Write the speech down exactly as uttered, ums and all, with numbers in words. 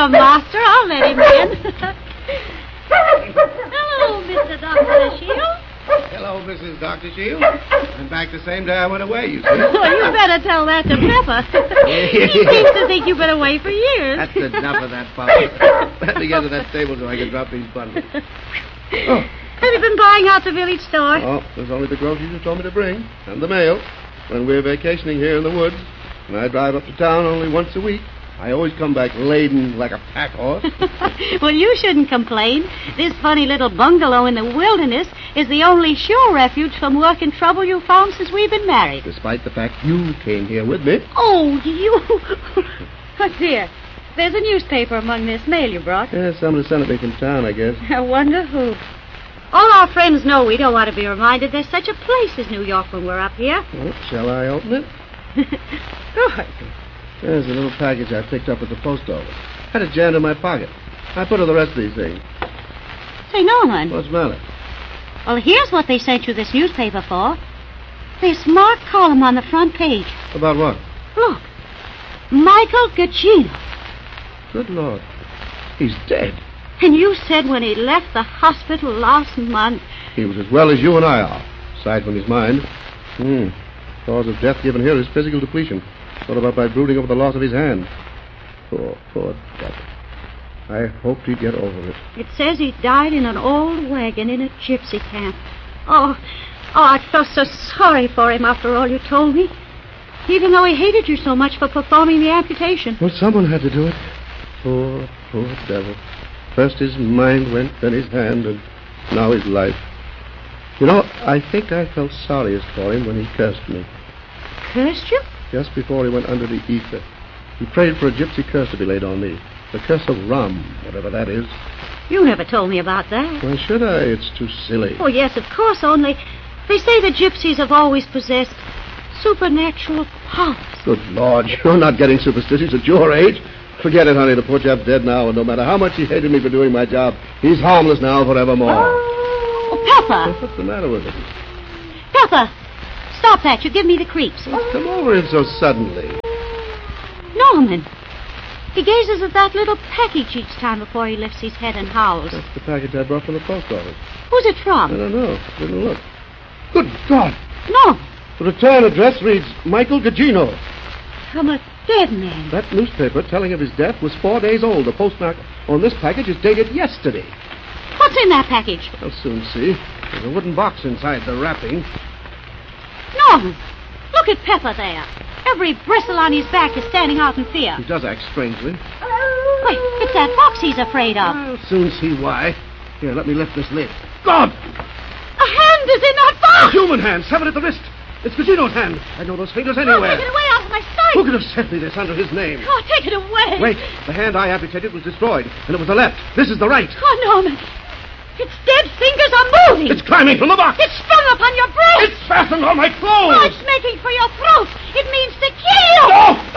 come, Master. I'll let him in. Hello, Mister Doctor Shield. Hello, Missus Doctor Shield. I'm back the same day I went away, you see. Well, you better tell that to Pepper. He seems to think you've been away for years. That's enough of that, Papa. Let me get to that stable so I can drop these bundles. Oh. Have you been buying out the village store? Oh, there's only the groceries you told me to bring, and the mail. When we're vacationing here in the woods, and I drive up to town only once a week, I always come back laden like a pack horse. Well, you shouldn't complain. This funny little bungalow in the wilderness is the only sure refuge from work and trouble you've found since we've been married. Despite the fact you came here with me. Oh, you... Oh, dear. There's a newspaper among this mail you brought. Yeah, somebody sent it me from town, I guess. I wonder who. All our friends know we don't want to be reminded there's such a place as New York when we're up here. Well, shall I open it? Go ahead. There's a little package I picked up at the post office. Had it jammed in my pocket. I put in the rest of these things. Say, Norman. What's the matter? Well, here's what they sent you this newspaper for. This marked column on the front page. About what? Look. Michael Gugino. Good Lord. He's dead. And you said when he left the hospital last month... He was as well as you and I are, aside from his mind. Hmm. Cause of death given here is physical depletion. What about by brooding over the loss of his hand? Poor, poor devil. I hoped he'd get over it. It says he died in an old wagon in a gypsy camp. Oh, oh, I felt so sorry for him after all you told me. Even though he hated you so much for performing the amputation. Well, someone had to do it. Poor, poor devil. First his mind went, then his hand, and now his life. You know, I think I felt sorriest for him when he cursed me. Cursed you? Just before he went under the ether. He prayed for a gypsy curse to be laid on me. The curse of Ram, whatever that is. You never told me about that. Why should I? It's too silly. Oh, yes, of course, only they say the gypsies have always possessed supernatural powers. Good Lord, you're not getting superstitious at your age. Forget it, honey. The poor chap's dead now, and no matter how much he hated me for doing my job, he's harmless now forevermore. Oh, Pepper! What's the matter with him? Pepper! Stop that. You give me the creeps. What's come over him so suddenly? Norman. He gazes at that little package each time before he lifts his head and howls. That's the package I brought from the post office. Who's it from? I don't know. Didn't look. Good God. No. The return address reads Michael Gugino. From a dead man. That newspaper telling of his death was four days old. The postmark on this package is dated yesterday. What's in that package? I'll soon see. There's a wooden box inside the wrapping. Norman, look at Pepper there. Every bristle on his back is standing out in fear. He does act strangely. Wait, it's that box he's afraid of. I'll soon see why. Here, let me lift this lid. God! A hand is in that box! A human hand, severed at the wrist. It's Gugino's hand. I know those fingers anywhere. Oh, take it away out of my sight. Who could have sent me this under his name? Oh, take it away. Wait, the hand I amputated was destroyed, and it was the left. This is the right. Oh, Norman. Its dead fingers are moving. It's climbing from the box. It's sprung upon your breast. It's fastened on my Oh, clothes. it's making for your throat. It means to kill you. No!